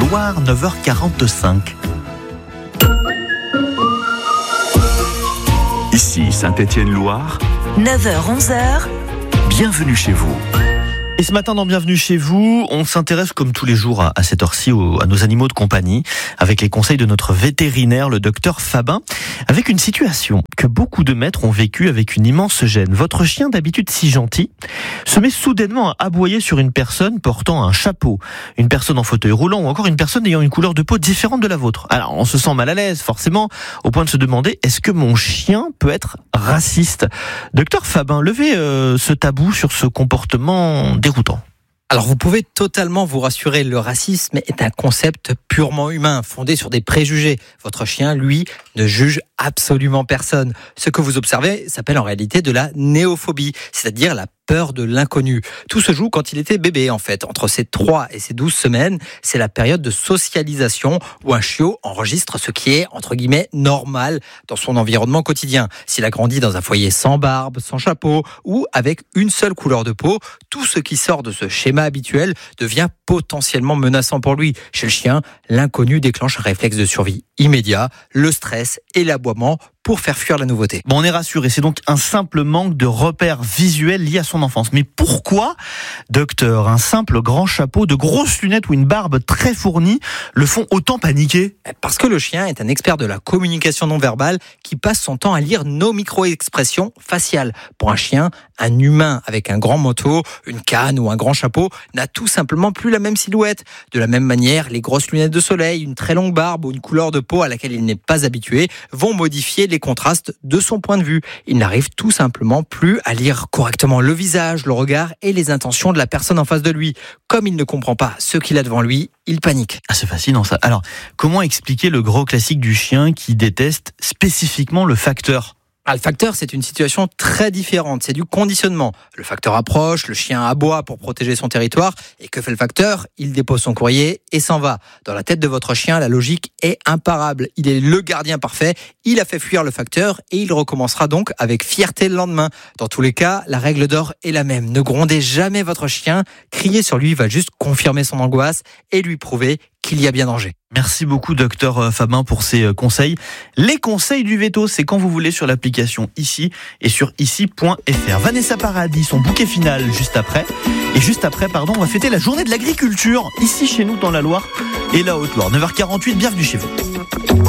Loire, 9h45. Ici Saint-Étienne-Loire, 9h-11h, bienvenue chez vous. Et ce matin dans Bienvenue chez vous, on s'intéresse comme tous les jours à cette heure-ci à nos animaux de compagnie, avec les conseils de notre vétérinaire, le docteur Fabin, avec une situation que beaucoup de maîtres ont vécue avec une immense gêne. Votre chien, d'habitude si gentil, se met soudainement à aboyer sur une personne portant un chapeau, une personne en fauteuil roulant ou encore une personne ayant une couleur de peau différente de la vôtre. Alors on se sent mal à l'aise forcément, au point de se demander, est-ce que mon chien peut être raciste ? Docteur Fabin, levez ce tabou sur ce comportement déroutant. Alors vous pouvez totalement vous rassurer, le racisme est un concept purement humain, fondé sur des préjugés. Votre chien, lui, ne juge absolument personne. Ce que vous observez s'appelle en réalité de la néophobie, c'est-à-dire la peur de l'inconnu. Tout se joue quand il était bébé en fait. Entre ses 3 et ses 12 semaines, c'est la période de socialisation où un chiot enregistre ce qui est, entre guillemets, normal dans son environnement quotidien. S'il a grandi dans un foyer sans barbe, sans chapeau ou avec une seule couleur de peau, tout ce qui sort de ce schéma habituel devient potentiellement menaçant pour lui. Chez le chien, l'inconnu déclenche un réflexe de survie immédiat, le stress et l'aboiement pour faire fuir la nouveauté. Bon, on est rassuré, c'est donc un simple manque de repères visuels liés à son enfance. Mais pourquoi, docteur, un simple grand chapeau, de grosses lunettes ou une barbe très fournie le font autant paniquer ? Parce que le chien est un expert de la communication non verbale qui passe son temps à lire nos micro-expressions faciales. Pour un chien, un humain avec un grand manteau, une canne ou un grand chapeau n'a tout simplement plus la même silhouette. De la même manière, les grosses lunettes de soleil, une très longue barbe ou une couleur de peau à laquelle il n'est pas habitué vont modifier les contrastes de son point de vue. Il n'arrive tout simplement plus à lire correctement le visage, le regard et les intentions de la personne en face de lui. Comme il ne comprend pas ce qu'il a devant lui, il panique. Ah, c'est fascinant ça. Alors, comment expliquer le gros classique du chien qui déteste spécifiquement le facteur ? Le facteur, c'est une situation très différente, c'est du conditionnement. Le facteur approche, le chien aboie pour protéger son territoire, et que fait le facteur ? Il dépose son courrier et s'en va. Dans la tête de votre chien, la logique est imparable. Il est le gardien parfait, il a fait fuir le facteur, et il recommencera donc avec fierté le lendemain. Dans tous les cas, la règle d'or est la même. Ne grondez jamais votre chien, crier sur lui va juste confirmer son angoisse et lui prouver qu'il y a bien danger. Merci beaucoup, docteur Fabin, pour ces conseils. Les conseils du veto, c'est quand vous voulez sur l'application Ici et sur ici.fr. Vanessa Paradis, son bouquet final juste après. Et juste après, on va fêter la journée de l'agriculture, ici chez nous dans la Loire et la Haute-Loire. 9h48, bienvenue chez vous.